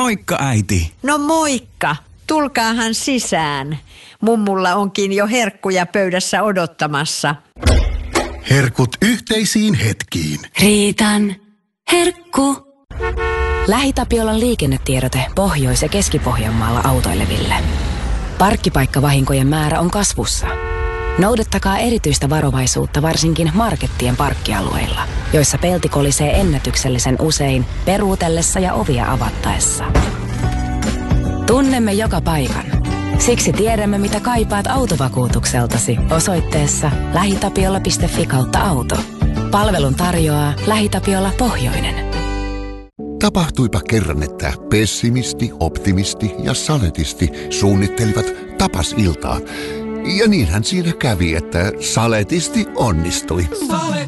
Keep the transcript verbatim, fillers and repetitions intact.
Moikka äiti. No moikka. Tulkaahan sisään. Mummulla onkin jo herkkuja pöydässä odottamassa. Herkut yhteisiin hetkiin. Riitan herkku. LähiTapiolan liikennetiedote Pohjois- ja Keski-Pohjanmaalla autoileville. Parkkipaikkavahinkojen määrä on kasvussa. Noudattakaa erityistä varovaisuutta varsinkin markettien parkkialueilla, joissa pelti kolisee ennätyksellisen usein peruutellessa ja ovia avattaessa. Tunnemme joka paikan. Siksi tiedämme, mitä kaipaat autovakuutukseltasi osoitteessa lähitapiola piste fi kautta auto. Palvelun tarjoaa LähiTapiola Pohjoinen. Tapahtuipa kerran, että pessimisti, optimisti ja saletisti suunnittelivat tapasiltaa. Ja niinhän siinä kävi, että saletisti onnistui.